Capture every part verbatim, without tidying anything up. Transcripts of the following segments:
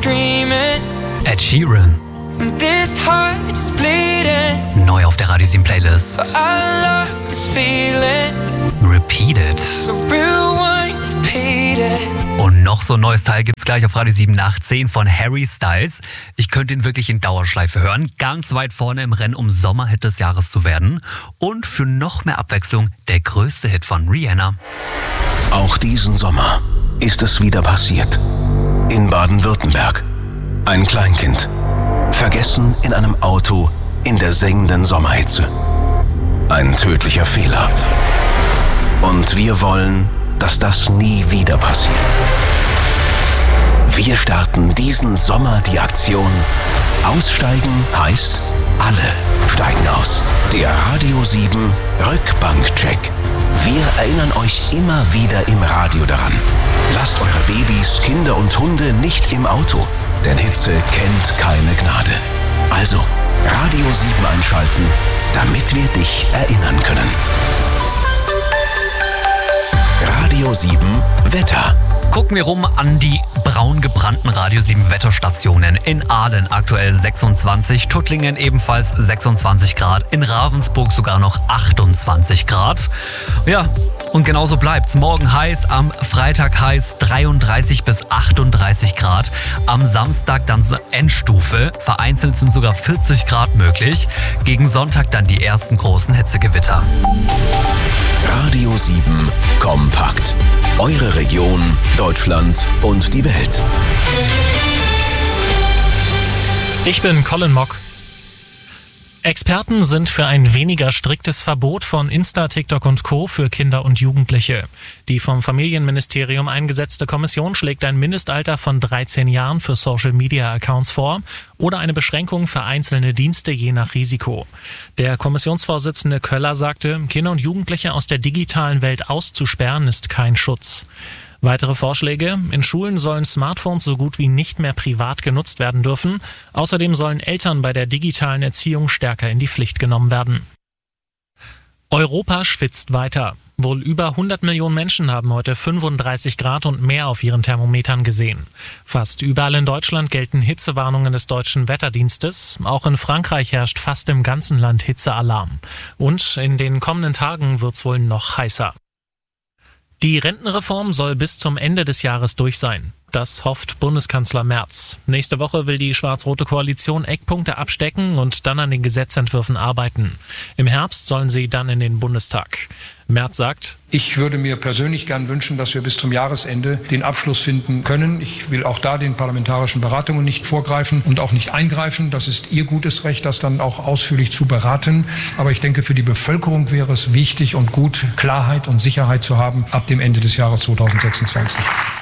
screaming. Ed Sheeran. This heart is bleeding. Neu auf der Radio sieben Playlist. I love this feeling. Repeat It. So rewind, repeat it. Und noch so ein neues Teil gibt's gleich auf Radio sieben nach zehn von Harry Styles. Ich könnte ihn wirklich in Dauerschleife hören. Ganz weit vorne im Rennen, um Sommerhit des Jahres zu werden. Und für noch mehr Abwechslung der größte Hit von Rihanna. Auch diesen Sommer ist es wieder passiert. In Baden-Württemberg. Ein Kleinkind. Vergessen in einem Auto in der sengenden Sommerhitze. Ein tödlicher Fehler. Und wir wollen, dass das nie wieder passiert. Wir starten diesen Sommer die Aktion Aussteigen heißt, alle steigen aus. Der Radio sieben Rückbankcheck. Wir erinnern euch immer wieder im Radio daran. Lasst eure Babys, Kinder und Hunde nicht im Auto, denn Hitze kennt keine Gnade. Also, Radio sieben einschalten, damit wir dich erinnern können. Radio sieben Wetter. Gucken wir rum an die braun gebrannten Radio sieben Wetterstationen. In Aalen aktuell sechsundzwanzig, Tuttlingen ebenfalls sechsundzwanzig Grad, in Ravensburg sogar noch achtundzwanzig Grad. Ja, und genauso bleibt's. Morgen heiß, am Freitag heiß, dreiunddreißig bis achtunddreißig Grad. Am Samstag dann Endstufe, vereinzelt sind sogar vierzig Grad möglich. Gegen Sonntag dann die ersten großen Hitzegewitter. Radio sieben Kompakt. Eure Region, Deutschland und die Welt. Ich bin Colin Mock. Experten sind für ein weniger striktes Verbot von Insta, TikTok und Co. für Kinder und Jugendliche. Die vom Familienministerium eingesetzte Kommission schlägt ein Mindestalter von dreizehn Jahren für Social-Media-Accounts vor oder eine Beschränkung für einzelne Dienste je nach Risiko. Der Kommissionsvorsitzende Köller sagte, Kinder und Jugendliche aus der digitalen Welt auszusperren ist kein Schutz. Weitere Vorschläge: In Schulen sollen Smartphones so gut wie nicht mehr privat genutzt werden dürfen. Außerdem sollen Eltern bei der digitalen Erziehung stärker in die Pflicht genommen werden. Europa schwitzt weiter. Wohl über hundert Millionen Menschen haben heute fünfunddreißig Grad und mehr auf ihren Thermometern gesehen. Fast überall in Deutschland gelten Hitzewarnungen des Deutschen Wetterdienstes. Auch in Frankreich herrscht fast im ganzen Land Hitzealarm. Und in den kommenden Tagen wird's wohl noch heißer. Die Rentenreform soll bis zum Ende des Jahres durch sein. Das hofft Bundeskanzler Merz. Nächste Woche will die schwarz-rote Koalition Eckpunkte abstecken und dann an den Gesetzentwürfen arbeiten. Im Herbst sollen sie dann in den Bundestag. Merz sagt: Ich würde mir persönlich gern wünschen, dass wir bis zum Jahresende den Abschluss finden können. Ich will auch da den parlamentarischen Beratungen nicht vorgreifen und auch nicht eingreifen. Das ist Ihr gutes Recht, das dann auch ausführlich zu beraten. Aber ich denke, für die Bevölkerung wäre es wichtig und gut, Klarheit und Sicherheit zu haben ab dem Ende des Jahres zweitausendsechsundzwanzig.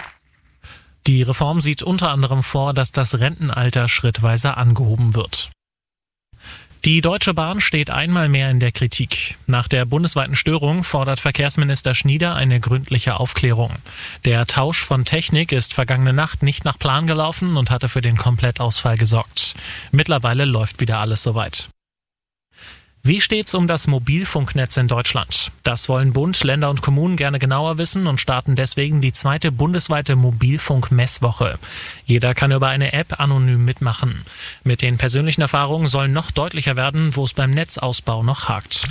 Die Reform sieht unter anderem vor, dass das Rentenalter schrittweise angehoben wird. Die Deutsche Bahn steht einmal mehr in der Kritik. Nach der bundesweiten Störung fordert Verkehrsminister Schnieder eine gründliche Aufklärung. Der Tausch von Technik ist vergangene Nacht nicht nach Plan gelaufen und hatte für den Komplettausfall gesorgt. Mittlerweile läuft wieder alles soweit. Wie steht's um das Mobilfunknetz in Deutschland? Das wollen Bund, Länder und Kommunen gerne genauer wissen und starten deswegen die zweite bundesweite Mobilfunk-Messwoche. Jeder kann über eine App anonym mitmachen. Mit den persönlichen Erfahrungen soll noch deutlicher werden, wo es beim Netzausbau noch hakt.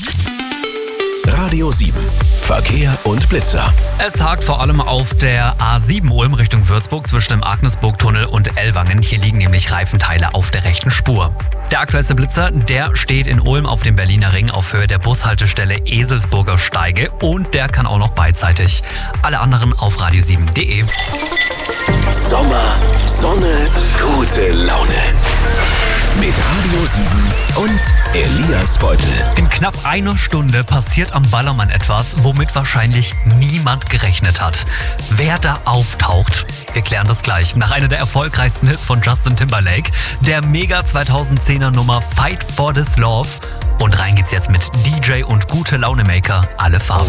Radio sieben Verkehr und Blitzer. Es hakt vor allem auf der A sieben Ulm Richtung Würzburg zwischen dem Agnesburg-Tunnel und Ellwangen. Hier liegen nämlich Reifenteile auf der rechten Spur. Der aktuellste Blitzer, der steht in Ulm auf dem Berliner Ring auf Höhe der Bushaltestelle Eselsburger Steige und der kann auch noch beidseitig. Alle anderen auf radio sieben punkt de. Sommer, Sonne, gute Laune. Mit Radio sieben und Elias Beutel. In knapp einer Stunde passiert am Ballermann etwas, womit wahrscheinlich niemand gerechnet hat. Wer da auftaucht, wir klären das gleich. Nach einer der erfolgreichsten Hits von Justin Timberlake, der Mega zweitausendzehner Nummer Fight for This Love. Und rein geht's jetzt mit D J und gute Laune-Maker, alle Farben.